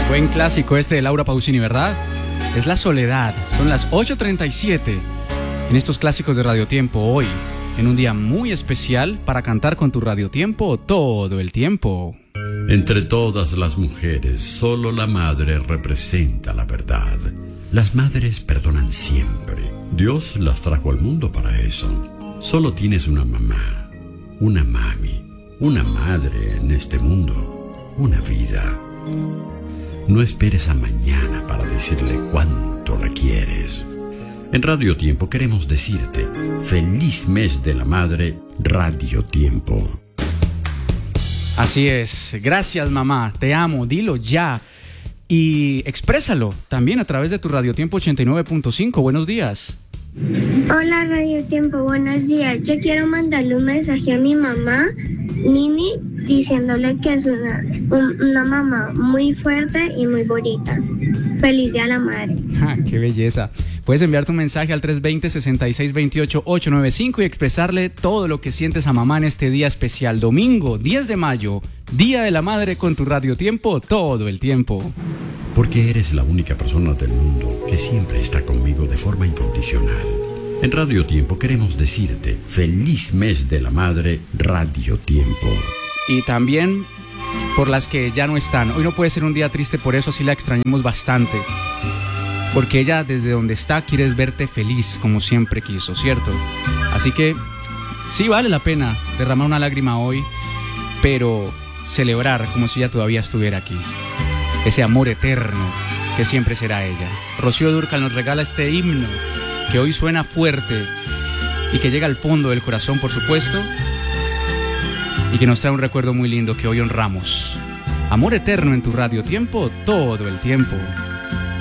Buen clásico este de Laura Pausini, ¿verdad? Es La Soledad. Son las 8:37 en estos clásicos de Radio Tiempo hoy, en un día muy especial para cantar con tu Radio Tiempo todo el tiempo. Entre todas las mujeres, solo la madre representa la verdad. Las madres perdonan siempre. Dios las trajo al mundo para eso. Solo tienes una mamá, una mami, una madre en este mundo, una vida. No esperes a mañana para decirle cuánto la quieres. En Radio Tiempo queremos decirte feliz mes de la madre, Radio Tiempo. Así es, gracias mamá, te amo, dilo ya y exprésalo también a través de tu Radio Tiempo 89.5. Buenos días. Hola Radio Tiempo, buenos días. Yo quiero mandarle un mensaje a mi mamá, Nini, diciéndole que es una mamá muy fuerte y muy bonita. Feliz Día a la Madre. ¡Qué belleza! Puedes enviar tu mensaje al 320-6628-895 y expresarle todo lo que sientes a mamá en este día especial. Domingo, 10 de mayo, Día de la Madre con tu Radio Tiempo todo el tiempo. Porque eres la única persona del mundo que siempre está conmigo de forma incondicional. En Radio Tiempo queremos decirte feliz mes de la madre, Radio Tiempo. Y también por las que ya no están. Hoy no puede ser un día triste, por eso sí la extrañamos bastante. Porque ella desde donde está quiere verte feliz como siempre quiso, ¿cierto? Así que sí vale la pena derramar una lágrima hoy, pero celebrar como si ella todavía estuviera aquí. Ese amor eterno que siempre será ella. Rocío Dúrcal nos regala este himno que hoy suena fuerte y que llega al fondo del corazón, por supuesto, y que nos trae un recuerdo muy lindo que hoy honramos. Amor eterno en tu Radio Tiempo todo el tiempo.